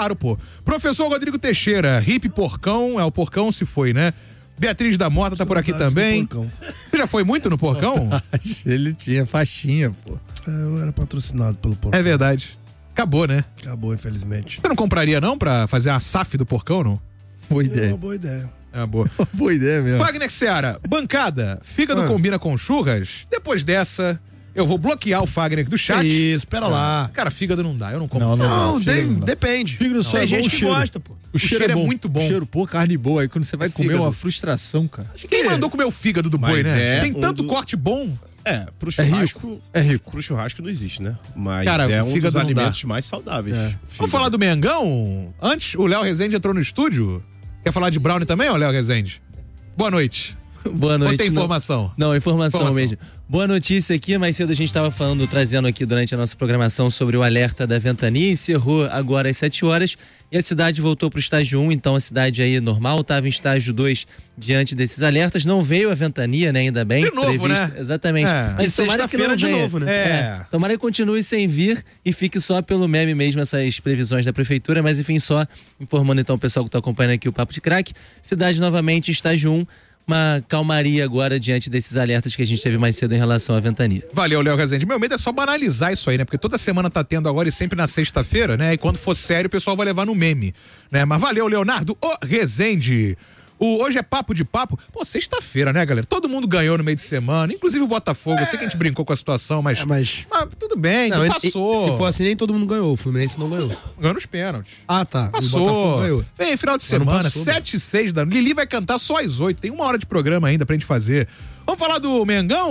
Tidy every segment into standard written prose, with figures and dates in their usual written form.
claro, pô. Professor Rodrigo Teixeira, hippie Porcão, o Porcão se foi, né? Beatriz da Mota tá por aqui também. Você já foi muito no Porcão? Ele tinha faixinha, pô. Eu era patrocinado pelo Porcão. É verdade. Acabou, né? Acabou, infelizmente. Você não compraria, não, pra fazer a SAF do Porcão, não? Boa ideia. É uma boa ideia. É uma boa. Boa ideia mesmo. Wagner Seara, bancada, fígado combina com churras? Depois dessa, eu vou bloquear o Fagner do chat. Isso, espera lá. Cara, fígado não dá, eu não como Não, fígado. depende. Fígado só Tem é bom gente o que cheiro. gosta, pô. O cheiro é muito bom. O cheiro, pô, carne boa. Aí quando você vai comer fígado. é uma frustração, cara. Quem mandou comer o fígado do boi, Mas né? é Tem tanto corte bom. Pro churrasco. É rico. Pro churrasco não existe, né? Mas Cara, é o um fígado dos não dá. alimentos mais saudáveis. Vamos falar do Mengão? Antes, o Léo Rezende entrou no estúdio. Quer falar de Brownie também, ó, Léo Rezende? Boa noite. Boa noite. Ou tem informação? Não, informação mesmo. Boa notícia aqui, mais cedo a gente estava trazendo aqui durante a nossa programação sobre o alerta da ventania, encerrou agora às 7 horas e a cidade voltou para o estágio 1, então a cidade aí normal estava em estágio 2 diante desses alertas, não veio a ventania, né, ainda bem. De novo, né? Exatamente. Mas tomara que não sexta-feira de venha. novo, né? Tomara que continue sem vir e fique só pelo meme mesmo essas previsões da prefeitura, mas enfim, só informando então o pessoal que está acompanhando aqui o Papo de Crack, cidade novamente em estágio 1, uma calmaria agora diante desses alertas que a gente teve mais cedo em relação à ventania. Valeu, Léo Rezende. Meu medo é só banalizar isso aí, né? Porque toda semana tá tendo agora e sempre na sexta-feira, né? E quando for sério, o pessoal vai levar no meme, né? Mas valeu, Leonardo Rezende. Hoje é papo de papo. Pô, sexta-feira, né, galera? Todo mundo ganhou no meio de semana, inclusive o Botafogo. Eu sei que a gente brincou com a situação, mas tudo bem, Não, passou. Se for assim, nem todo mundo ganhou. O Fluminense não ganhou. Ganhou nos pênaltis. Ah, tá. O Botafogo Passou. ganhou. Vem, final de Mas não semana, passou, 7 e 6 da noite. Lili vai cantar só às 8. Tem 1 hora de programa ainda pra gente fazer. Vamos falar do Mengão?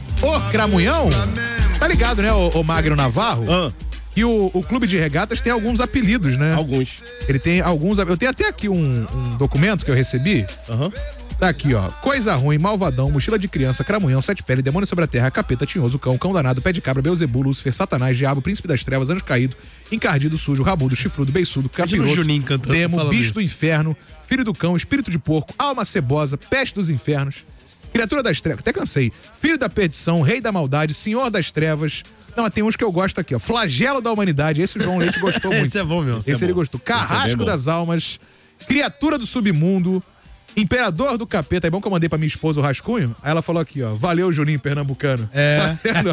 Ô, Cramunhão? Tá ligado, né, o Magno Navarro? E o clube de regatas tem alguns apelidos, né? Alguns. Ele tem alguns. Eu tenho até aqui um documento que eu recebi. Tá aqui, ó. Coisa ruim, malvadão, mochila de criança, cramunhão, sete pele, demônio sobre a terra, capeta, tinhoso, cão danado, pé de cabra, Beelzebub, Lúcifer, Satanás, diabo, príncipe das trevas, anjo caído, encardido, sujo, rabudo, chifrudo, beiçudo, capiroto, Juninho cantando, demo, falando bicho isso. do inferno, filho do cão, espírito de porco, alma cebosa, peste dos infernos, criatura das trevas, até cansei, filho da perdição, rei da maldade, senhor das trevas. Não, mas tem uns que eu gosto aqui, ó. Flagelo da humanidade. Esse o João Leite gostou muito. Esse é bom mesmo. Esse ele gostou. Carrasco das almas, criatura do submundo, imperador do capeta. É bom que eu mandei pra minha esposa o rascunho. Aí ela falou aqui, ó. Valeu, Juninho Pernambucano. Tá vendo?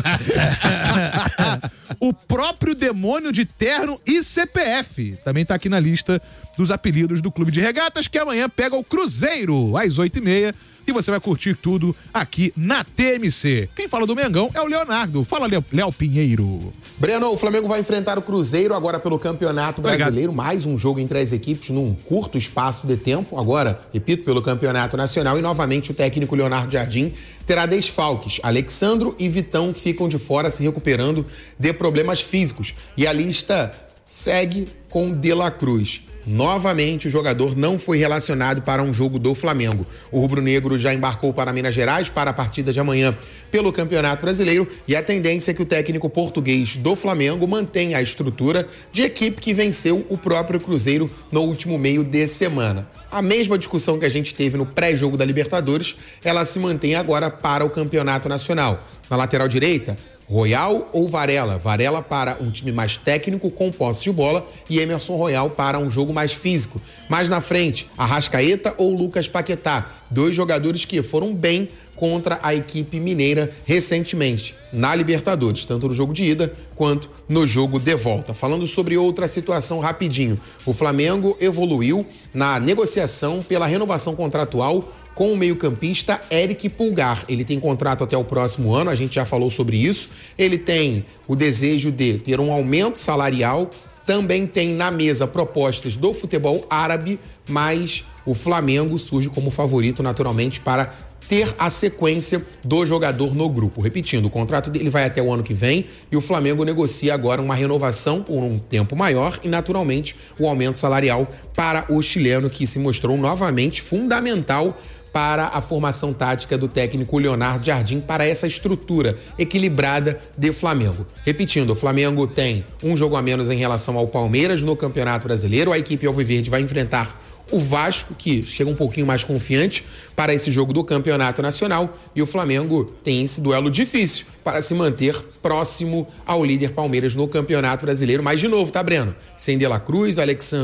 O próprio demônio de terno e CPF. Também tá aqui na lista dos apelidos do Clube de Regatas, que amanhã pega o Cruzeiro às 8h30. E você vai curtir tudo aqui na TMC. Quem fala do Mengão é o Leonardo. Fala, Léo Pinheiro. Breno, o Flamengo vai enfrentar o Cruzeiro agora pelo Campeonato Brasileiro. Mais um jogo entre as equipes num curto espaço de tempo. Agora, repito, pelo Campeonato Nacional. E novamente o técnico Leonardo Jardim terá desfalques. Alexandro e Vitão ficam de fora se recuperando de problemas físicos. E a lista segue com De La Cruz. Novamente, o jogador não foi relacionado para um jogo do Flamengo. O rubro-negro já embarcou para Minas Gerais para a partida de amanhã pelo Campeonato Brasileiro e a tendência é que o técnico português do Flamengo mantenha a estrutura de equipe que venceu o próprio Cruzeiro no último meio de semana. A mesma discussão que a gente teve no pré-jogo da Libertadores, ela se mantém agora para o Campeonato Nacional. Na lateral direita, Royal ou Varela? Varela para um time mais técnico com posse de bola e Emerson Royal para um jogo mais físico. Mais na frente, Arrascaeta ou Lucas Paquetá? 2 jogadores que foram bem contra a equipe mineira recentemente na Libertadores, tanto no jogo de ida quanto no jogo de volta. Falando sobre outra situação rapidinho, o Flamengo evoluiu na negociação pela renovação contratual com o meio-campista Eric Pulgar. Ele tem contrato até o próximo ano, a gente já falou sobre isso. Ele tem o desejo de ter um aumento salarial, também tem na mesa propostas do futebol árabe, mas o Flamengo surge como favorito naturalmente para ter a sequência do jogador no grupo. Repetindo, o contrato dele vai até o ano que vem e o Flamengo negocia agora uma renovação por um tempo maior e, naturalmente, o aumento salarial para o chileno, que se mostrou novamente fundamental para a formação tática do técnico Leonardo Jardim, para essa estrutura equilibrada de Flamengo. Repetindo, o Flamengo tem um jogo a menos em relação ao Palmeiras no Campeonato Brasileiro. A equipe alviverde vai enfrentar o Vasco, que chega um pouquinho mais confiante para esse jogo do Campeonato Nacional, e o Flamengo tem esse duelo difícil para se manter próximo ao líder Palmeiras no Campeonato Brasileiro. Mas, de novo, tá, Breno? Sem De La Cruz, Alexandre